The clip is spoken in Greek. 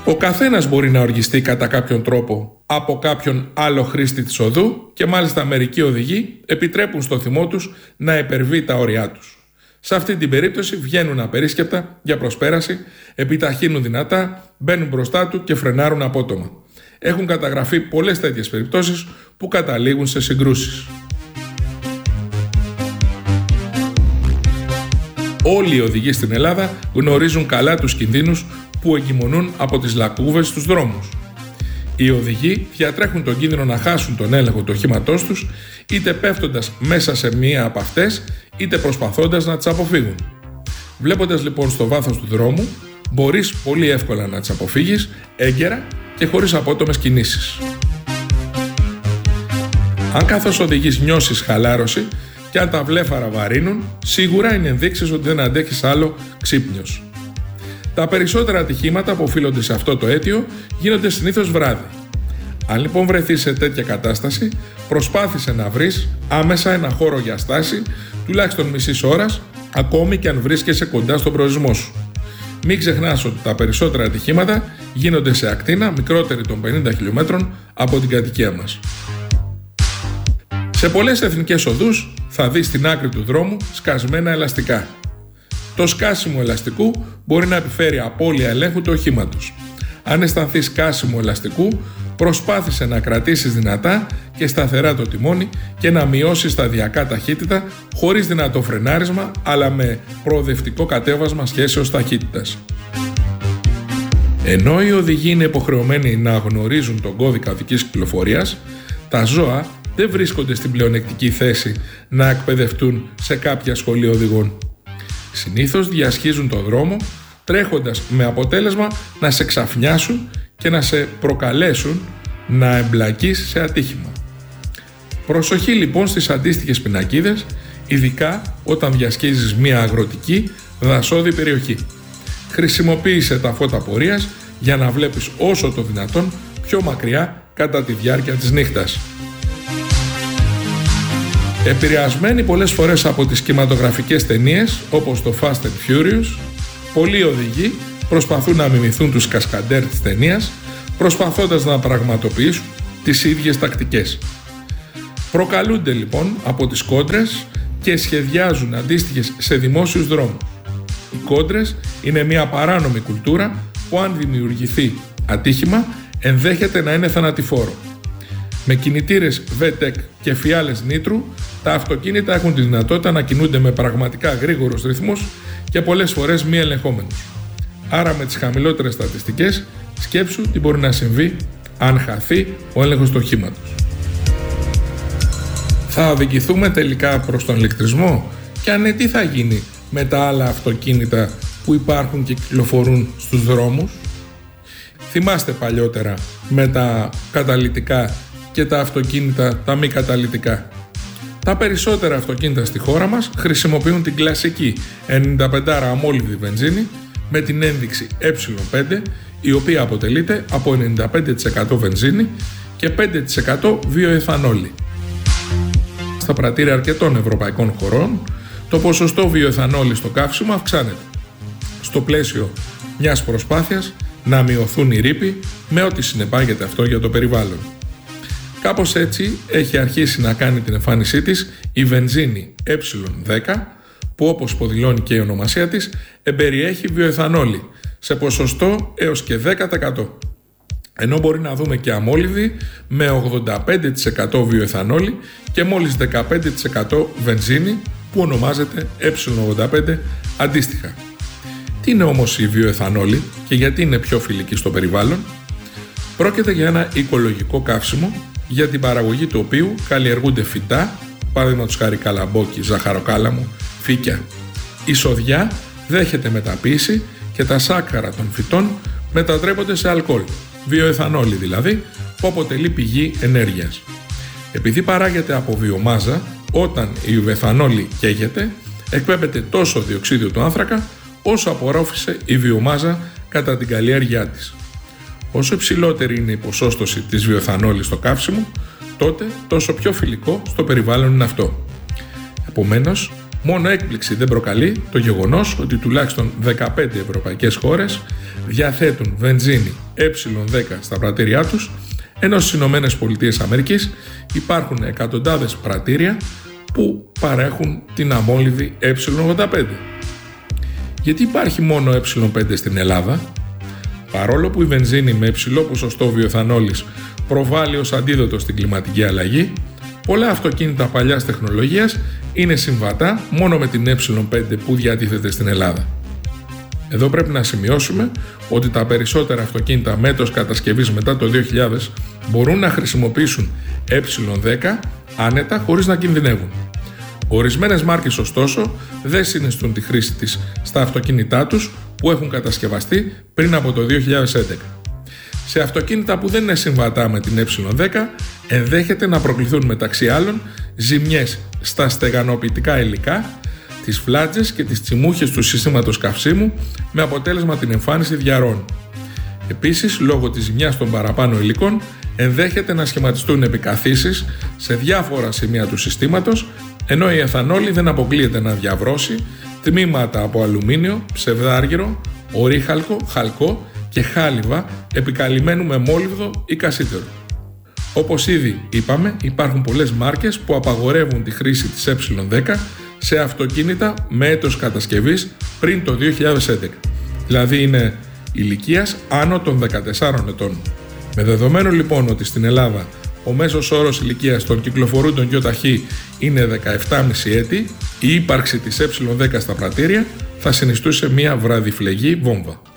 Ο καθένας μπορεί να οργιστεί κατά κάποιον τρόπο από κάποιον άλλο χρήστη της οδού και μάλιστα μερικοί οδηγοί επιτρέπουν στο θυμό τους να υπερβεί τα όρια τους. Σε αυτή την περίπτωση βγαίνουν απερίσκεπτα για προσπέραση, επιταχύνουν δυνατά, μπαίνουν μπροστά του και φρενάρουν απότομα. Έχουν καταγραφεί πολλές τέτοιες περιπτώσεις που καταλήγουν σε συγκρούσεις. Όλοι οι οδηγοί στην Ελλάδα γνωρίζουν καλά τους κινδύνους που εγκυμονούν από τις λακκούβες στους δρόμους. Οι οδηγοί διατρέχουν τον κίνδυνο να χάσουν τον έλεγχο του οχήματός τους, είτε πέφτοντας μέσα σε μία από αυτές, είτε προσπαθώντας να τις αποφύγουν. Βλέποντας λοιπόν στο βάθος του δρόμου, μπορείς πολύ εύκολα να τις αποφύγεις, έγκαιρα και χωρίς απότομες κινήσεις. Αν καθώς οδηγείς νιώσεις χαλάρωση και αν τα βλέφαρα βαρύνουν, σίγουρα είναι ενδείξεις ότι δεν αντέχεις άλλο ξύπνιος. Τα περισσότερα ατυχήματα που οφείλονται σε αυτό το αίτιο γίνονται συνήθως βράδυ. Αν λοιπόν βρεθείς σε τέτοια κατάσταση, προσπάθησε να βρεις άμεσα ένα χώρο για στάση, τουλάχιστον μισής ώρας, ακόμη και αν βρίσκεσαι κοντά στον προορισμό σου. Μην ξεχνάς ότι τα περισσότερα ατυχήματα γίνονται σε ακτίνα μικρότερη των 50 χιλιόμετρων από την κατοικία μας. Σε πολλές εθνικές οδούς θα δεις στην άκρη του δρόμου σκασμένα ελαστικά. Το σκάσιμο ελαστικού μπορεί να επιφέρει απώλεια ελέγχου του οχήματος. Αν αισθανθείς σκάσιμο ελαστικού, προσπάθησε να κρατήσεις δυνατά και σταθερά το τιμόνι και να μειώσεις σταδιακά ταχύτητα χωρίς δυνατό φρενάρισμα, αλλά με προοδευτικό κατέβασμα σχέσεως ταχύτητας. Ενώ οι οδηγοί είναι υποχρεωμένοι να γνωρίζουν τον κώδικα οδικής κυκλοφορίας, τα ζώα δεν βρίσκονται στην πλεονεκτική θέση να εκπαιδευτούν σε κάποια σχολή οδηγών. Συνήθως διασχίζουν τον δρόμο τρέχοντας με αποτέλεσμα να σε ξαφνιάσουν και να σε προκαλέσουν να εμπλακείς σε ατύχημα. Προσοχή λοιπόν στις αντίστοιχες πινακίδες, ειδικά όταν διασχίζεις μια αγροτική δασόδη περιοχή. Χρησιμοποίησε τα φώτα πορείας για να βλέπεις όσο το δυνατόν πιο μακριά κατά τη διάρκεια της νύχτας. Επηρεασμένοι πολλές φορές από τις κινηματογραφικές ταινίες όπως το Fast and Furious, πολλοί οδηγοί προσπαθούν να μιμηθούν τους κασκαντέρ της ταινίας, προσπαθώντας να πραγματοποιήσουν τις ίδιες τακτικές. Προκαλούνται λοιπόν από τις κόντρες και σχεδιάζουν αντίστοιχες σε δημόσιους δρόμους. Οι κόντρες είναι μια παράνομη κουλτούρα που αν δημιουργηθεί ατύχημα ενδέχεται να είναι θανατηφόρο. Με κινητήρες VTEC και φιάλες νήτρου, τα αυτοκίνητα έχουν τη δυνατότητα να κινούνται με πραγματικά γρήγορους ρυθμούς και πολλές φορές μη ελεγχόμενους. Άρα με τις χαμηλότερες στατιστικές, σκέψου τι μπορεί να συμβεί αν χαθεί ο έλεγχος του οχήματος. Θα οδηγηθούμε τελικά προς τον ηλεκτρισμό και αν ναι, τι θα γίνει με τα άλλα αυτοκίνητα που υπάρχουν και κυκλοφορούν στους δρόμους? Θυμάστε παλιότερα με τα καταλυτικά και τα αυτοκίνητα τα μη καταλυτικά. Τα περισσότερα αυτοκίνητα στη χώρα μας χρησιμοποιούν την κλασική 95 αμόλυβδη βενζίνη με την ένδειξη E5, η οποία αποτελείται από 95% βενζίνη και 5% βιοεθανόλη. Στα πρατήρια αρκετών ευρωπαϊκών χωρών, το ποσοστό βιοεθανόλη στο καύσιμο αυξάνεται, στο πλαίσιο μιας προσπάθειας να μειωθούν οι ρήποι με ό,τι συνεπάγεται αυτό για το περιβάλλον. Κάπως έτσι έχει αρχίσει να κάνει την εμφάνισή της η βενζίνη E10, που όπως υποδηλώνει και η ονομασία της, εμπεριέχει βιοεθανόλη σε ποσοστό έως και 10%. Ενώ μπορεί να δούμε και αμόλυβδη με 85% βιοεθανόλη και μόλις 15% βενζίνη που ονομάζεται E85 αντίστοιχα. Τι είναι όμως η βιοεθανόλη και γιατί είναι πιο φιλική στο περιβάλλον? Πρόκειται για ένα οικολογικό καύσιμο για την παραγωγή του οποίου καλλιεργούνται φυτά, παραδείγματος χάρη καλαμπόκι, ζαχαροκάλαμο, φύκια. Η σοδιά δέχεται μεταποίηση και τα σάκχαρα των φυτών μετατρέπονται σε αλκοόλ, βιοεθανόλη δηλαδή, που αποτελεί πηγή ενέργειας. Επειδή παράγεται από βιομάζα, όταν η βιοεθανόλη καίγεται, εκπέμπεται τόσο διοξείδιο του άνθρακα όσο απορρόφησε η βιομάζα κατά την καλλιέργειά της. Όσο υψηλότερη είναι η ποσόστοση της βιοεθανόλης στο καύσιμο, τότε τόσο πιο φιλικό στο περιβάλλον είναι αυτό. Επομένως, μόνο έκπληξη δεν προκαλεί το γεγονός ότι τουλάχιστον 15 ευρωπαϊκές χώρες διαθέτουν βενζίνη Ε10 στα πρατήριά τους, ενώ στις ΗΠΑ υπάρχουν εκατοντάδες πρατήρια που παρέχουν την αμόλυβη Ε85. Γιατί υπάρχει μόνο Ε5 στην Ελλάδα? Παρόλο που η βενζίνη με υψηλό ποσοστό βιοεθανόλης προβάλλει ως αντίδοτο στην κλιματική αλλαγή, πολλά αυτοκίνητα παλιάς τεχνολογίας είναι συμβατά μόνο με την Ε5 που διατίθεται στην Ελλάδα. Εδώ πρέπει να σημειώσουμε ότι τα περισσότερα αυτοκίνητα με έτος κατασκευής μετά το 2000 μπορούν να χρησιμοποιήσουν Ε10 άνετα χωρίς να κινδυνεύουν. Ορισμένες μάρκες ωστόσο δεν συνιστούν τη χρήση της στα αυτοκίνητά τους που έχουν κατασκευαστεί πριν από το 2011. Σε αυτοκίνητα που δεν είναι συμβατά με την Ε10 ενδέχεται να προκληθούν μεταξύ άλλων ζημιές στα στεγανοποιητικά υλικά, τις φλάτζες και τις τσιμούχες του συστήματος καυσίμου με αποτέλεσμα την εμφάνιση διαρρών. Επίσης, λόγω της ζημιάς των παραπάνω υλικών ενδέχεται να σχηματιστούν επικαθίσεις σε διάφορα σημεία του συστήματος, ενώ η εθανόλη δεν αποκλείεται να διαβρώσει τμήματα από αλουμίνιο, ψευδάργυρο, ορύχαλκο, χαλκό και χάλιβα επικαλυμμένου με μόλιβδο ή κασίτερο. Όπως ήδη είπαμε, υπάρχουν πολλές μάρκες που απαγορεύουν τη χρήση της Ε10 σε αυτοκίνητα με έτος κατασκευής πριν το 2011, δηλαδή είναι ηλικίας άνω των 14 ετών. Με δεδομένο λοιπόν ότι στην Ελλάδα ο μέσος όρος ηλικίας των κυκλοφορούντων γιοταχή είναι 17,5 έτη, η ύπαρξη της Ε10 στα πρατήρια θα συνιστούσε μια βραδιφλεγή βόμβα.